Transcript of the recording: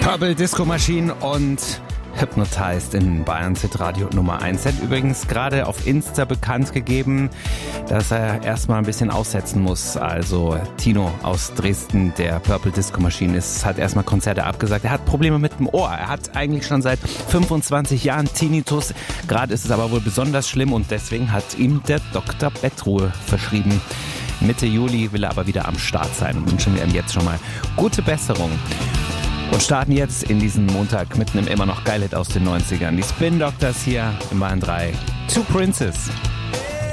Purple Disco Machine und Hypnotized in Bayern's Hitradio Nummer 1. Er hat übrigens gerade auf Insta bekannt gegeben, dass er erstmal ein bisschen aussetzen muss. Also Tino aus Dresden, der Purple Disco Machine hat erstmal Konzerte abgesagt. Er hat Probleme mit dem Ohr. Er hat eigentlich schon seit 25 Jahren Tinnitus. Gerade ist es aber wohl besonders schlimm und deswegen hat ihm der Dr. Bettruhe verschrieben. Mitte Juli will er aber wieder am Start sein und wünschen wir ihm jetzt schon mal gute Besserung. Und starten jetzt in diesen Montag mit einem immer noch Geil-Hit aus den 90ern. Die Spin Doctors hier im Bayern 3. Two Princes.